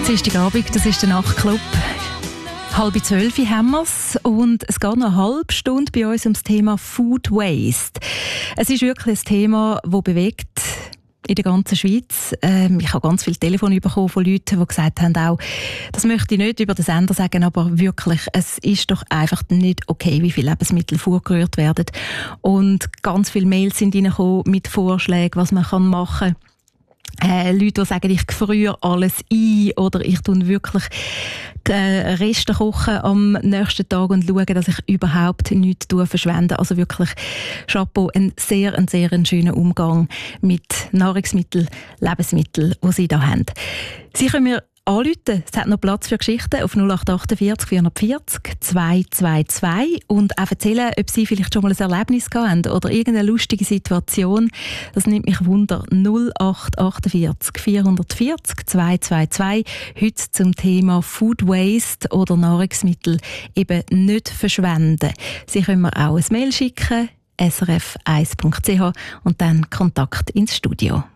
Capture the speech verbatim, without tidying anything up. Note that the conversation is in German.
Dienstagabend, das ist der Nachtclub. Halb zwölf haben wir es und es geht noch eine halbe Stunde bei uns um das Thema Food Waste. Es ist wirklich ein Thema, das bewegt in der ganzen Schweiz. Ähm, ich habe ganz viele Telefone bekommen von Leuten, die gesagt haben, auch, das möchte ich nicht über den Sender sagen, aber wirklich, es ist doch einfach nicht okay, wie viele Lebensmittel vorgerührt werden. Und ganz viele Mails sind reingekommen mit Vorschlägen, was man machen kann. Äh, Leute, die sagen, ich gefriere alles ein oder ich tue wirklich die Reste kochen am nächsten Tag und schaue, dass ich überhaupt nichts verschwende. Also wirklich Chapeau, ein sehr, ein sehr ein schöner Umgang mit Nahrungsmitteln, Lebensmitteln, die Sie da haben. Sie können mir anrufen. Es hat noch Platz für Geschichten auf null acht achtundvierzig vierhundertvierzig zweihundertzweiundzwanzig und auch erzählen, ob Sie vielleicht schon mal ein Erlebnis gehabt haben oder irgendeine lustige Situation. Das nimmt mich Wunder. null acht achtundvierzig vierhundertvierzig zweihundertzweiundzwanzig. Heute zum Thema Food Waste oder Nahrungsmittel eben nicht verschwenden. Sie können mir auch ein Mail schicken, s r f eins punkt c h und dann Kontakt ins Studio.